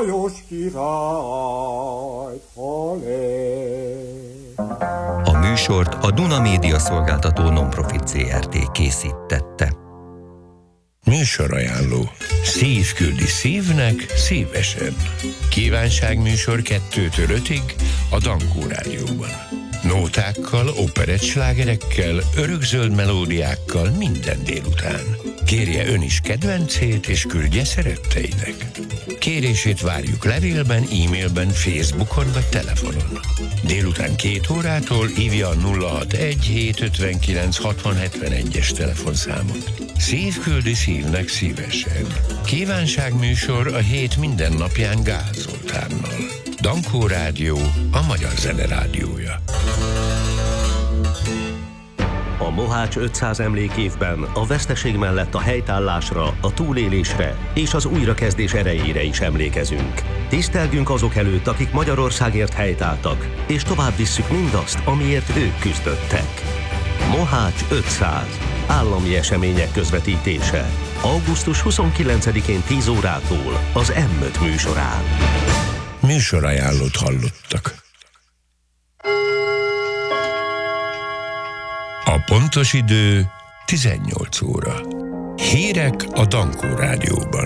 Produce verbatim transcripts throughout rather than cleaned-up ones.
Lajos királyt, halé. A műsort a Duna Média Szolgáltató Non-Profit Zrt. Készítette. Műsorajánló. Szív küldi szívnek szívesen. Kívánságműsor kettőtől ötig a Dankó Rádióban. Nótákkal, operettslágerekkel, örökzöld melódiákkal minden délután. Kérje ön is kedvencét és küldje szeretteinek. Kérését várjuk levélben, e-mailben, Facebookon vagy telefonon. Délután két órától hívja a nulla hatvanegy hétszázötvenkilenc hatvan hetvenegyes telefonszámot. Szív küldi szívnek szívesen. Kívánságműsor a hét minden napján Gál Zoltánnal. Dankó Rádió, a magyar zene rádiója. A Mohács ötszáz emlékévben a veszteség mellett a helytállásra, a túlélésre és az újrakezdés erejére is emlékezünk. Tisztelgünk azok előtt, akik Magyarországért helytálltak, és tovább visszük mindazt, amiért ők küzdöttek. Mohács ötszáz. Állami események közvetítése. augusztus huszonkilencedikén tíz órától az em öt műsorán. Műsorajánlót hallottak. A pontos idő tizennyolc óra. Hírek a Dankó Rádióban.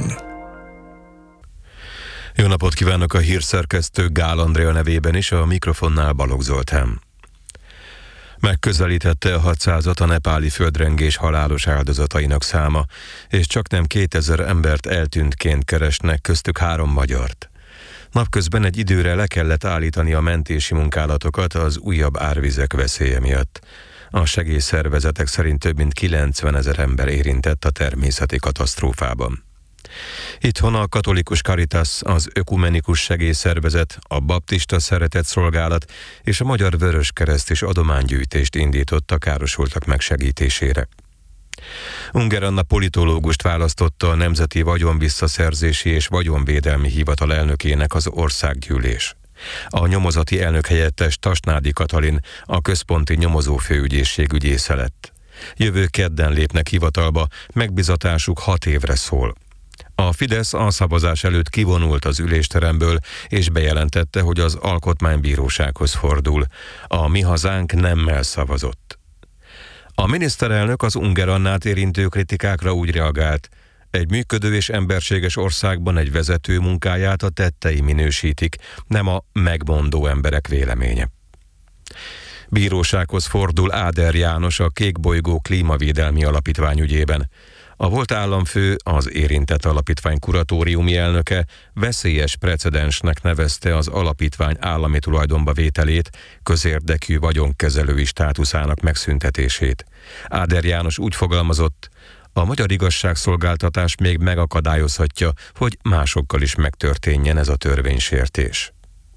Jó napot kívánok, a hírszerkesztő Gál Andrea nevében is, a mikrofonnál Balogh Zoltán. Megközelítette a hatszázat a nepáli földrengés halálos áldozatainak száma, és csaknem kétezer embert eltűntként keresnek, köztük három magyart. Napközben egy időre le kellett állítani a mentési munkálatokat az újabb árvizek veszélye miatt. A segélyszervezetek szerint több mint kilencvenezer ember érintett a természeti katasztrófában. Itthon a katolikus Caritas, az ökumenikus segélyszervezet, a baptista szeretetszolgálat és a Magyar Vöröskereszt is adománygyűjtést indított a károsultak megsegítésére. Unger Anna politológust választotta a Nemzeti Vagyonvisszaszerzési és Vagyonvédelmi Hivatal elnökének az országgyűlés. A nyomozati elnök helyettes Tasnádi Katalin a központi nyomozófőügyészség ügyésze lett. Jövő kedden lépnek hivatalba, megbizatásuk hat évre szól. A Fidesz a szavazás előtt kivonult az ülésteremből, és bejelentette, hogy az alkotmánybírósághoz fordul. A Mi Hazánk nemmel szavazott. A miniszterelnök az Unger Annát érintő kritikákra úgy reagált: egy működő és emberséges országban egy vezető munkáját a tettei minősítik, nem a megmondó emberek véleménye. Bírósághoz fordul Áder János a Kékbolygó Klímavédelmi Alapítvány ügyében. A volt államfő, az érintett alapítvány kuratóriumi elnöke veszélyes precedensnek nevezte az alapítvány állami tulajdonba vételét, közérdekű vagyonkezelői státuszának megszüntetését. Áder János úgy fogalmazott: a magyar igazságszolgáltatás még megakadályozhatja, hogy másokkal is megtörténjen ez a törvénysértés.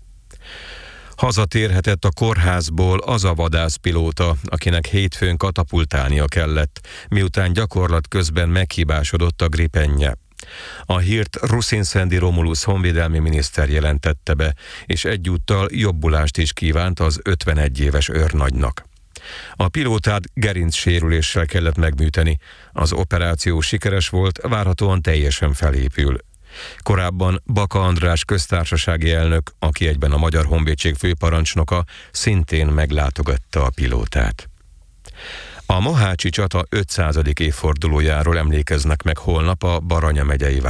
Hazatérhetett a kórházból az a vadászpilóta, akinek hétfőn katapultálnia kellett, miután gyakorlat közben meghibásodott a gripenje. A hírt Rusin-Szendi Romulus honvédelmi miniszter jelentette be, és egyúttal jobbulást is kívánt az ötvenegy éves őrnagynak. A pilótát gerincsérüléssel kellett megműteni. Az operáció sikeres volt, várhatóan teljesen felépül. Korábban Baka András köztársasági elnök, aki egyben a Magyar Honvédség főparancsnoka, szintén meglátogatta a pilótát. A mohácsi csata ötszázadik évfordulójáról emlékeznek meg holnap a Baranya megyei